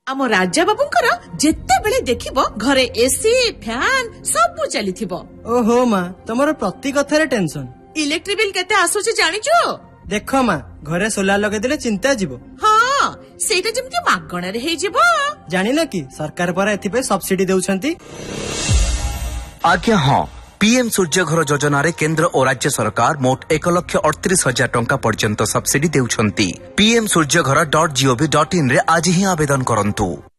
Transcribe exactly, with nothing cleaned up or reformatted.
आम राजा बाबूंकर जेते बेले देखिबो घरे एसी फैन सब चलीथिबो। ओहो माँ तमरो प्रति कथारे टेंशन। इलेक्ट्रिक बिल केते आसुचे जानिचो? देखो माँ घरे सोलार लगे दिले चिंता जीवो। हाँ सेटा जेमति मागणा रे हे जीवो। जानि ना कि सरकार पर एथि पे सब्सिडी देउछंती। आज्ञा हाँ पीएम सूर्य घर योजना रे केंद्र और राज्य सरकार मोट एक लक्ष अड़तीस हजार टंका पर्यंत सब्सिडी देउछंती। पीएम सूर्य घर डॉट जीओवी डॉट इन रे आज ही आवेदन करंतु।